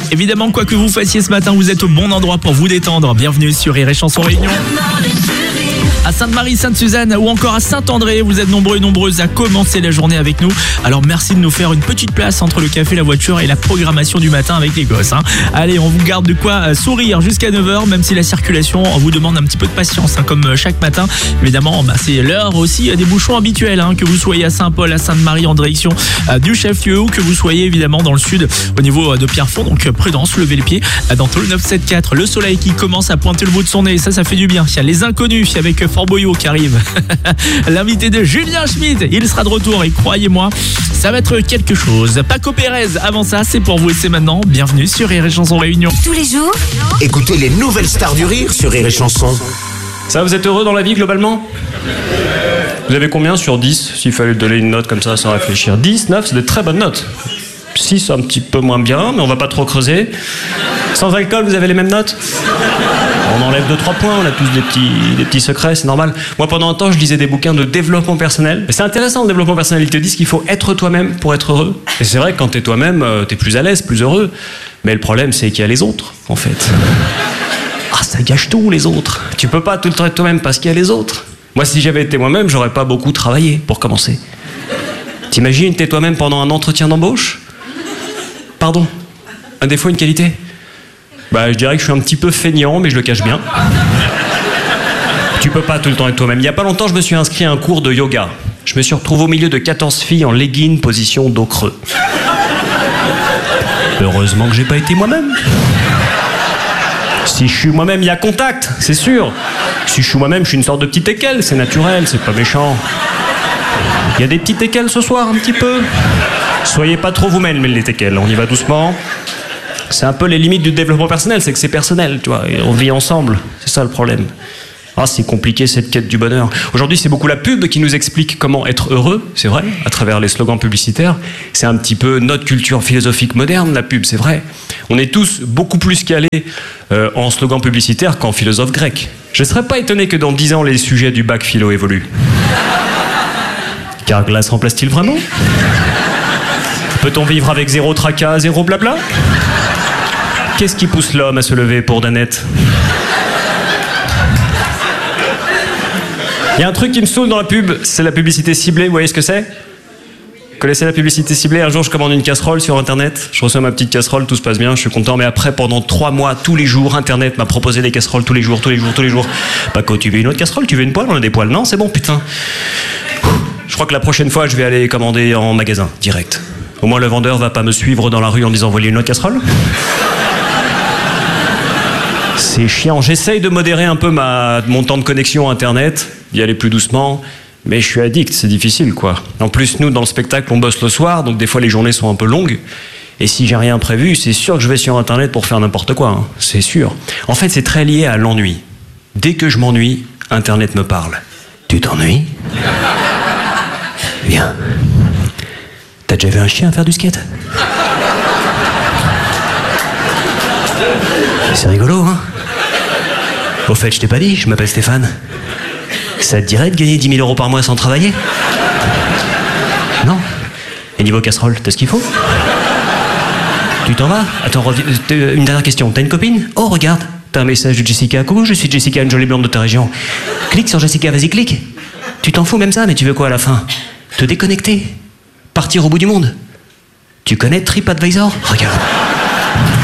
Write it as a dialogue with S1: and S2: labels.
S1: Évidemment, quoi que vous fassiez ce matin, vous êtes au bon endroit pour vous détendre. Bienvenue sur Rire et Chanson Réunion. À Sainte-Marie, Sainte-Suzanne ou encore à Saint-André, vous êtes nombreux et nombreuses à commencer la journée avec nous. Alors merci de nous faire une petite place entre le café, la voiture et la programmation du matin avec les gosses. Allez, on vous garde de quoi sourire jusqu'à 9h, même si la circulation vous demande un petit peu de patience, comme chaque matin. Évidemment, c'est l'heure aussi des bouchons habituels, que vous soyez à Saint-Paul, à Sainte-Marie en direction du chef-lieu ou que vous soyez évidemment dans le sud au niveau de Pierrefonds. Donc prudence, levez le pied dans tout le 974. Le soleil qui commence à pointer le bout de son nez, ça fait du bien. Il y a les inconnus avec Fort Boyau qui arrive. L'invité de Julien Schmitt, il sera de retour et croyez-moi, ça va être quelque chose. Paco Pérez, avant ça, c'est pour vous et c'est maintenant. Bienvenue sur Rire et Chanson Réunion.
S2: Tous les jours,
S3: écoutez les nouvelles stars du rire sur Rire et Chanson.
S4: Ça, vous êtes heureux dans la vie globalement ? Vous avez combien sur 10 s'il fallait donner une note comme ça sans réfléchir ? 10, 9, c'est de très bonnes notes. 6, un petit peu moins bien, mais on va pas trop creuser. Sans alcool, vous avez les mêmes notes ? On enlève 2-3 points, on a tous des petits secrets, c'est normal. Moi, pendant un temps, je lisais des bouquins de développement personnel. Et c'est intéressant, le développement personnel. Ils te disent qu'il faut être toi-même pour être heureux. Et c'est vrai que quand t'es toi-même, t'es plus à l'aise, plus heureux. Mais le problème, c'est qu'il y a les autres, en fait. Ah, ça gâche tout, les autres. Tu peux pas tout le temps être toi-même parce qu'il y a les autres. Moi, si j'avais été moi-même, j'aurais pas beaucoup travaillé, pour commencer. T'imagines, t'es toi-même pendant un entretien d'embauche ? Pardon ? Un défaut, une qualité ? Je dirais que je suis un petit peu feignant, mais je le cache bien. Tu peux pas tout le temps être toi-même. Il y a pas longtemps, je me suis inscrit à un cours de yoga. Je me suis retrouvé au milieu de 14 filles en legging, position dos creux. Heureusement que j'ai pas été moi-même. Si je suis moi-même, il y a contact, c'est sûr. Si je suis moi-même, je suis une sorte de petit teckel, c'est naturel, c'est pas méchant. Il y a des petits teckels ce soir, un petit peu. Soyez pas trop vous-même, les teckels, on y va doucement. C'est un peu les limites du développement personnel, c'est que c'est personnel, tu vois, et on vit ensemble, c'est ça le problème. Ah, c'est compliqué cette quête du bonheur. Aujourd'hui, c'est beaucoup la pub qui nous explique comment être heureux, c'est vrai, à travers les slogans publicitaires. C'est un petit peu notre culture philosophique moderne, la pub, c'est vrai. On est tous beaucoup plus calés en slogans publicitaires qu'en philosophes grecs. Je ne serais pas étonné que dans 10 ans, les sujets du bac philo évoluent. Carglass remplace-t-il vraiment ? Peut-on vivre avec zéro tracas, zéro blabla ? Qu'est-ce qui pousse l'homme à se lever pour Danette ? Il y a un truc qui me saoule dans la pub, c'est la publicité ciblée, vous voyez ce que c'est ? Vous connaissez la publicité ciblée ? Un jour, je commande une casserole sur Internet, je reçois ma petite casserole, tout se passe bien, je suis content, mais après, pendant 3 mois, tous les jours, Internet m'a proposé des casseroles tous les jours. Paco, tu veux une autre casserole ? Tu veux une poêle ? On a des poêles ? Non, c'est bon, putain. Je crois que la prochaine fois, je vais aller commander en magasin, direct. Au moins, le vendeur va pas me suivre dans la rue en disant « Voyez une autre casserole ?» C'est chiant. J'essaye de modérer un peu mon temps de connexion Internet, d'y aller plus doucement, mais je suis addict, c'est difficile, quoi. En plus, nous, dans le spectacle, on bosse le soir, donc des fois, les journées sont un peu longues. Et si j'ai rien prévu, c'est sûr que je vais sur Internet pour faire n'importe quoi, c'est sûr. En fait, c'est très lié à l'ennui. Dès que je m'ennuie, Internet me parle. Tu t'ennuies ? Viens. T'as déjà vu un chien faire du skate ? C'est rigolo, hein ? Au fait, je t'ai pas dit, je m'appelle Stéphane. Ça te dirait de gagner 10 000 € par mois sans travailler ? Non ? Et niveau casserole, t'as ce qu'il faut ? Tu t'en vas ? Attends, une dernière question. T'as une copine ? Oh, regarde, t'as un message de Jessica. Coucou, je suis Jessica, une jolie blonde de ta région. Clique sur Jessica, vas-y, clique. Tu t'en fous même ça, mais tu veux quoi à la fin ? Te déconnecter ? Partir au bout du monde ? Tu connais TripAdvisor ? Regarde.